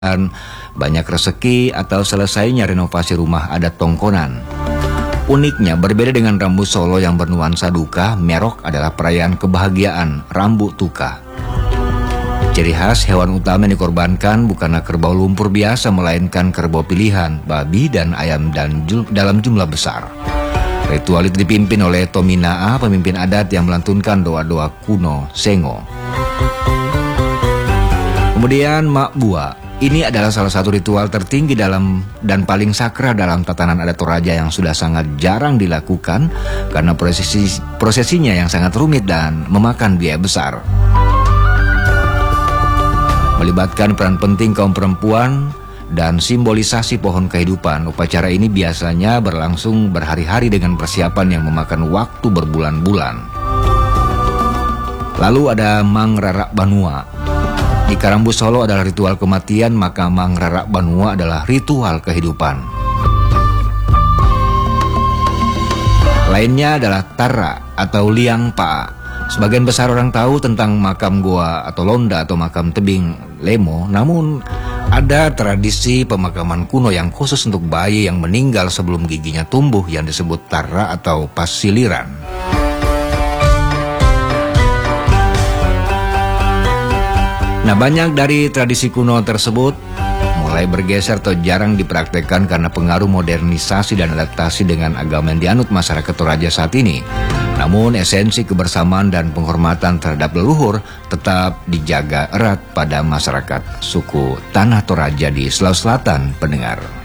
banyak rezeki atau selesainya renovasi rumah adat Tongkonan. Uniknya, berbeda dengan Rambu Solo yang bernuansa duka, Merok adalah perayaan kebahagiaan, Rambu Tuka. Ciri khas hewan utama yang dikorbankan bukanlah kerbau lumpur biasa, melainkan kerbau pilihan, babi dan ayam dalam jumlah besar. Ritual itu dipimpin oleh Tominaa, pemimpin adat yang melantunkan doa-doa kuno Sengo. Kemudian Mak Bua. Ini adalah salah satu ritual tertinggi dalam dan paling sakral dalam tatanan adat Toraja yang sudah sangat jarang dilakukan karena prosesinya yang sangat rumit dan memakan biaya besar. Melibatkan peran penting kaum perempuan dan simbolisasi pohon kehidupan, upacara ini biasanya berlangsung berhari-hari dengan persiapan yang memakan waktu berbulan-bulan. Lalu ada Mang Rarak Banua. Jika Rambu Solo adalah ritual kematian, maka Mang Rarak Banua adalah ritual kehidupan. Lainnya adalah Tara atau Liang Pa. Sebagian besar orang tahu tentang makam goa atau londa atau makam tebing Lemo, namun ada tradisi pemakaman kuno yang khusus untuk bayi yang meninggal sebelum giginya tumbuh yang disebut Tara atau pasiliran. Nah, banyak dari tradisi kuno tersebut mulai bergeser atau jarang dipraktekkan karena pengaruh modernisasi dan adaptasi dengan agama yang dianut masyarakat Toraja saat ini. Namun esensi kebersamaan dan penghormatan terhadap leluhur tetap dijaga erat pada masyarakat suku Tanah Toraja di Sulawesi Selatan, pendengar.